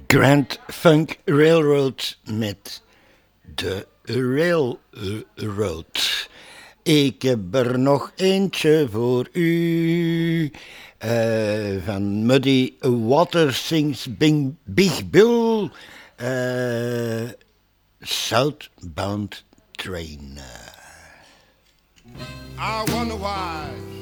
Grand Funk Railroad met de Railroad. Ik heb er nog eentje voor u. Van Muddy Waters sings Big Bill. Southbound Train. I wonder why